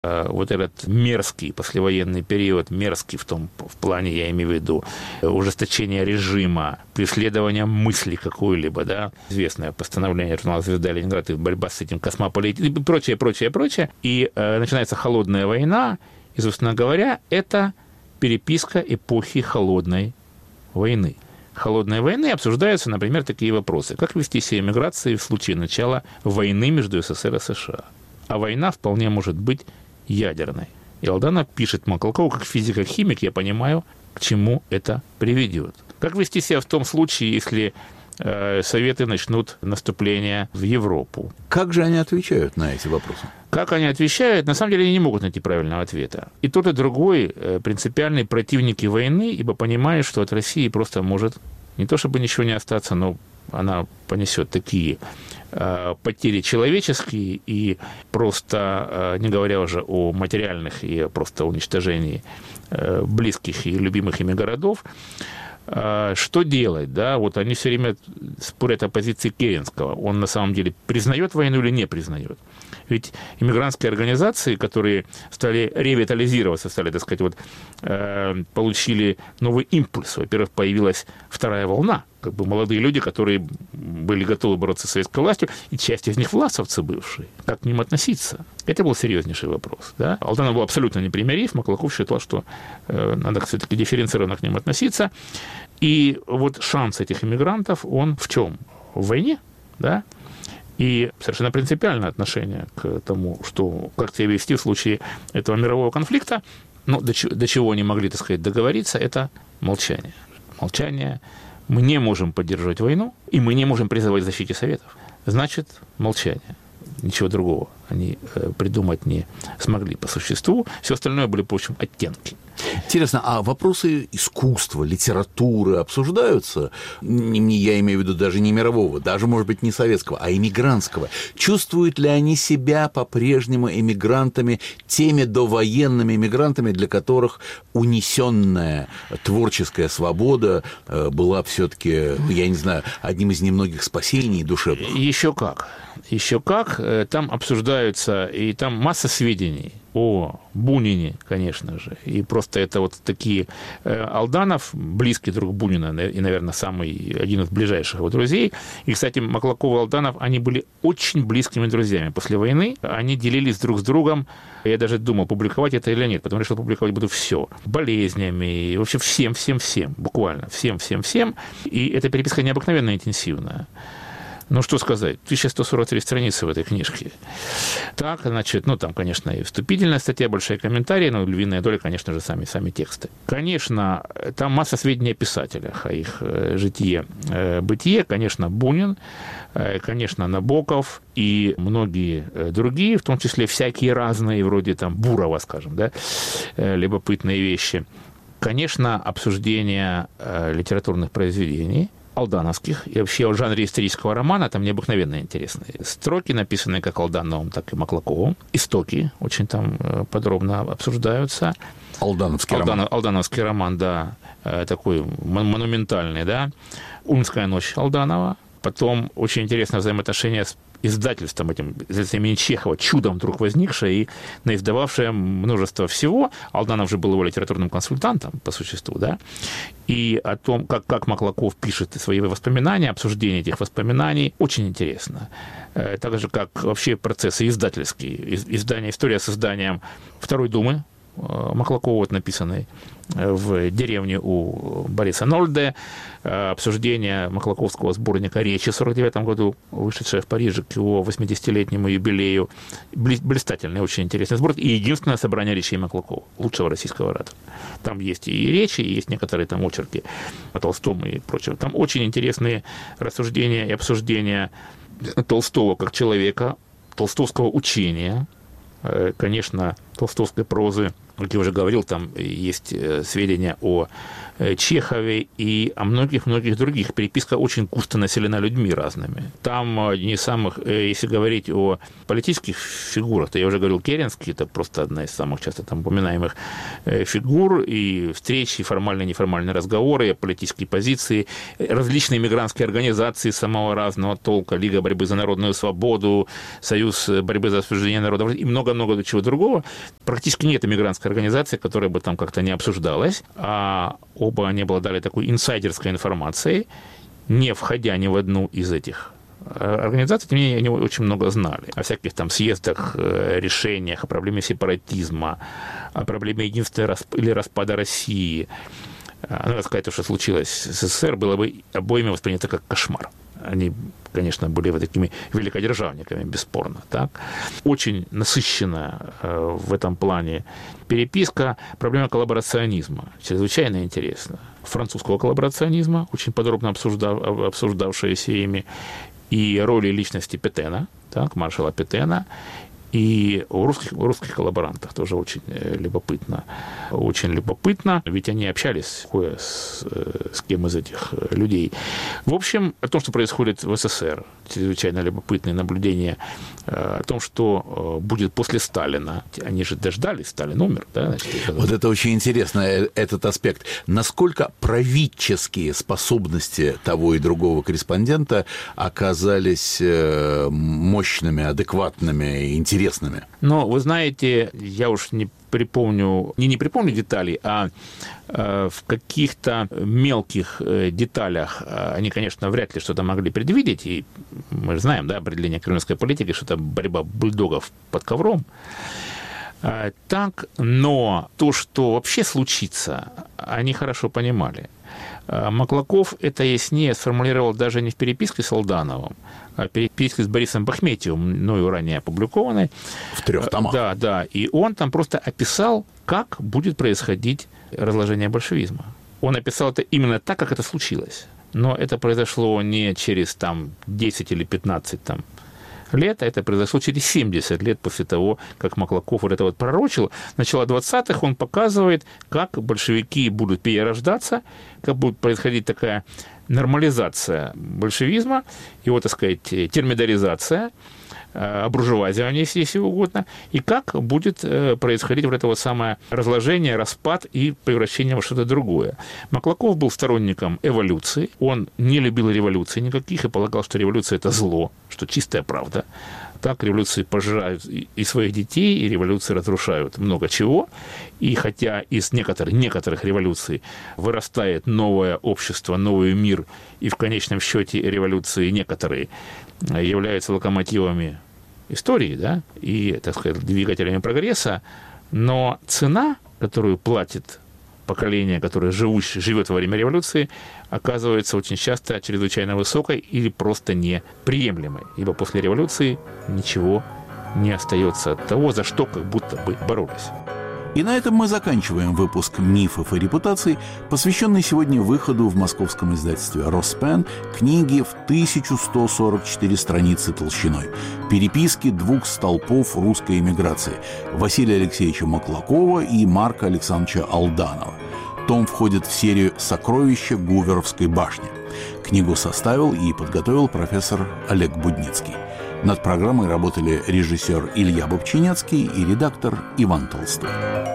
вот этот мерзкий послевоенный период, мерзкий в плане, я имею в виду, ужесточение режима, преследование мысли какой-либо, да, известное постановление журнала «Звезда» Ленинград и борьба с этим космополитикой и прочее. И начинается холодная война, и, собственно говоря, это переписка эпохи холодной войны. Холодной войны обсуждаются, например, такие вопросы. Как вести себя эмиграции в случае начала войны между СССР и США? А война вполне может быть ядерной. И Алданов пишет Маклакову, как физик-химик, я понимаю, к чему это приведет. Как вести себя в том случае, если Советы начнут наступление в Европу? Как же они отвечают на эти вопросы? Как они отвечают? На самом деле они не могут найти правильного ответа. И тот, и другой принципиальные противники войны, ибо понимают, что от России просто может не то чтобы ничего не остаться, но она понесет такие потери человеческие и просто, не говоря уже о материальных и просто уничтожении близких и любимых ими городов. Что делать? Да? Вот они все время спорят о позиции Керенского. Он на самом деле признает войну или не признает? Ведь иммигрантские организации, которые стали ревитализироваться, стали, так сказать, получили новый импульс. Во-первых, появилась вторая волна. Как бы молодые люди, которые были готовы бороться с советской властью, и часть из них власовцы бывшие. Как к ним относиться? Это был серьезнейший вопрос. Да? Алданов был абсолютно непримирив, Маклаков считал, что надо все-таки дифференцированно к ним относиться. И вот шанс этих иммигрантов, он в чем? В войне, да? И совершенно принципиальное отношение к тому, что, как себя вести в случае этого мирового конфликта, ну, до чего они могли, так сказать, договориться, это молчание. Молчание. Мы не можем поддерживать войну, и мы не можем призывать к защите Советов. Значит, молчание. Ничего другого они придумать не смогли по существу. Все остальное были, в общем, оттенки. Интересно, а вопросы искусства, литературы обсуждаются? Я имею в виду даже не мирового, даже, может быть, не советского, а эмигрантского. Чувствуют ли они себя по-прежнему эмигрантами, теми довоенными эмигрантами, для которых унесенная творческая свобода была все-таки, я не знаю, одним из немногих спасений душевных? Еще как. Там обсуждаются, и там масса сведений о Бунине, конечно же. И просто это вот такие... Алданов, близкий друг Бунина, и, наверное, один из ближайших его друзей. И, кстати, Маклаков и Алданов, они были очень близкими друзьями. После войны они делились друг с другом. Я даже думал, публиковать это или нет, потому что публиковать буду все. Болезнями, в общем, всем, буквально всем. И эта переписка необыкновенно интенсивная. Ну, что сказать, 1143 страницы в этой книжке. Так, значит, там, конечно, и вступительная статья, большие комментарии, но львиная доля, конечно же, сами тексты. Конечно, там масса сведений о писателях, о их житие, бытие. Конечно, Бунин, конечно, Набоков и многие другие, в том числе всякие разные, вроде там Бурова, скажем, да, любопытные вещи. Конечно, обсуждение литературных произведений, алдановских, и вообще о жанре исторического романа там необыкновенно интересные строки, написанные как Алдановым, так и Маклаковым. Истоки очень там подробно обсуждаются. Алдановский роман, да, такой монументальный, да. «Ульмская ночь» Алданова. Потом очень интересное взаимоотношение с издательством имени Чехова, чудом вдруг возникшее и наиздававшее множество всего. Алданов же был его литературным консультантом, по существу, да, и о том, как Маклаков пишет свои воспоминания, обсуждение этих воспоминаний, очень интересно. Так же, как вообще процессы издательские, история с изданием Второй Думы, Маклакова, написанной в деревне у Бориса Нольде, обсуждение маклаковского сборника «Речи» в 1949 году, вышедшее в Париже к его 80-летнему юбилею. Блистательный, очень интересный сборник. И единственное собрание речей Маклакова, лучшего российского оратора. Там есть и речи, и есть некоторые там очерки о Толстом и прочем. Там очень интересные рассуждения и обсуждения Толстого как человека, толстовского учения, конечно, толстовской прозы Как я уже говорил, там есть сведения о Чехове и о многих-многих других. Переписка очень густо населена людьми разными. Там не самых, если говорить о политических фигурах, то я уже говорил, Керенский, это просто одна из самых часто там упоминаемых фигур, и встречи, и формальные, неформальные разговоры, и политические позиции, различные мигрантские организации самого разного толка, Лига борьбы за народную свободу, Союз борьбы за освобождение народов и много-много чего другого. Практически нет мигрантской организации, которая бы там как-то не обсуждалась, а оба они обладали такой инсайдерской информацией, не входя ни в одну из этих организаций, тем не менее, они очень много знали о всяких там съездах, решениях, о проблеме сепаратизма, о проблеме единства или распада России. Надо сказать, то, что случилось с СССР, было бы обоими воспринято как кошмар. Они, конечно, были вот такими великодержавниками, бесспорно. Так? Очень насыщенная в этом плане переписка. Проблема коллаборационизма чрезвычайно интересна. Французского коллаборационизма, очень подробно обсуждавшаяся ими, и роли личности Петена, так, маршала Петена, и о русских коллаборантах тоже очень любопытно. Очень любопытно, ведь они общались с кем из этих людей. В общем, о том, что происходит в СССР, чрезвычайно любопытные наблюдения о том, что будет после Сталина. Они же дождались, Сталин умер. Да? Значит, вот это очень интересно, этот аспект. Насколько правительские способности того и другого корреспондента оказались мощными, адекватными, интересными? Но, вы знаете, я уж не припомню деталей, а в каких-то мелких деталях они, конечно, вряд ли что-то могли предвидеть, и мы же знаем, да, определение кремлевской политики, что это борьба бульдогов под ковром. Так, но то, что вообще случится, они хорошо понимали. Маклаков это яснее сформулировал даже не в переписке с Алдановым, а в переписке с Борисом Бахметьевым, мною ранее опубликованной. В 3 томах. Да, да. И он там просто описал, как будет происходить разложение большевизма. Он описал это именно так, как это случилось. Но это произошло не через там 10 или 15 лет, а это произошло через 70 лет после того, как Маклаков вот это вот пророчил. Начало 20-х он показывает, как большевики будут перерождаться, как будет происходить такая нормализация большевизма, его, так сказать, термидоризация, обуржуазивание, если угодно, и как будет происходить вот это вот самое разложение, распад и превращение во что-то другое. Маклаков был сторонником эволюции, он не любил революций никаких и полагал, что революция – это зло, что чистая правда. Так революции пожирают и своих детей, и революции разрушают много чего. И хотя из некоторых революций вырастает новое общество, новый мир, и в конечном счете революции некоторые являются локомотивами истории, да, и, так сказать, двигателями прогресса, но цена, которую платит поколение, которое живет во время революции, оказывается очень часто чрезвычайно высокой или просто неприемлемой, ибо после революции ничего не остается от того, за что как будто бы боролись. И на этом мы заканчиваем выпуск «Мифов и репутаций», посвященный сегодня выходу в московском издательстве «Роспен» книги в 1144 страницы толщиной, переписки 2 столпов русской эмиграции Василия Алексеевича Маклакова и Марка Александровича Алданова. Том входит в серию «Сокровища Гуверовской башни». Книгу составил и подготовил профессор Олег Будницкий. Над программой работали режиссер Илья Бобчинецкий и редактор Иван Толстой.